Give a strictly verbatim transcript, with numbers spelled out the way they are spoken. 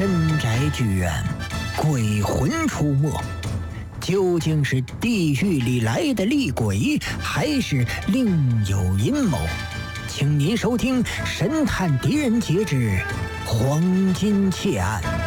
深宅剧院，鬼魂出没，究竟是地狱里来的厉鬼，还是另有阴谋？请您收听《神探狄仁杰之黄金窃案》。